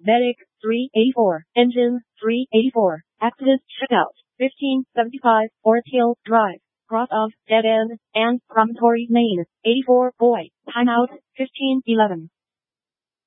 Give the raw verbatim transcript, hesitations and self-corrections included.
Medic, three eighty-four. Engine, three eighty-four. Exodus checkout, fifteen seventy-five. Forest Hill Drive. Cross of, dead end, and promontory lane, eighty-four. Boy, timeout, fifteen eleven.